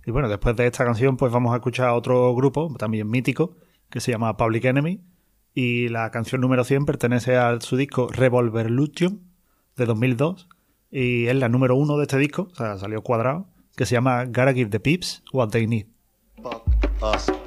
Y bueno, después de esta canción pues vamos a escuchar a otro grupo, también mítico, que se llama Public Enemy, y la canción número 100 pertenece a su disco Revolverlution de 2002, y es la número 1 de este disco, o sea, salió cuadrado, que se llama Gotta Give the Peeps What They Need. Fuck us.